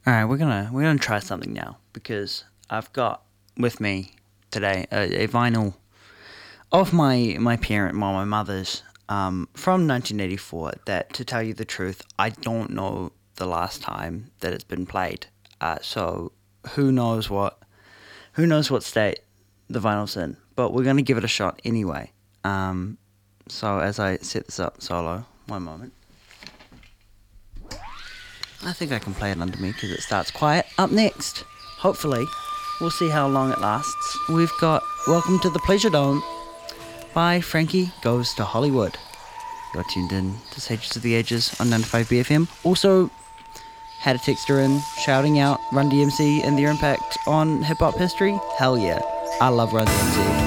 All right, we're gonna try something now because I've got with me today a vinyl of my parent, my mother's, from 1984. That, to tell you the truth, I don't know the last time that it's been played. So who knows what state the vinyl's in? But we're gonna give it a shot anyway. So as I set this up solo, one moment. I think I can play it under me because it starts quiet. Up next, hopefully, we'll see how long it lasts. We've got Welcome to the Pleasure Dome by Frankie Goes to Hollywood. You're tuned in to Sages of the Ages on 95BFM. Also, had a texter in shouting out Run DMC and their impact on hip hop history. Hell yeah, I love Run DMC.